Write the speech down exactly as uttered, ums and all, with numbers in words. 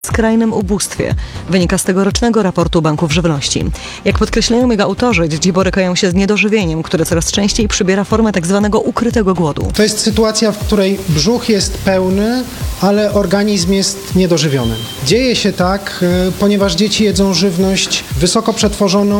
skrajnym ubóstwie. Wynika z tegorocznego raportu Banków Żywności. Jak podkreślają jego autorzy, dzieci borykają się z niedożywieniem, które coraz częściej przybiera formę tak zwanego ukrytego głodu. To jest sytuacja, w której brzuch jest pełny, ale organizm jest niedożywiony. Dzieje się tak, ponieważ dzieci jedzą żywność wysoko przetworzoną,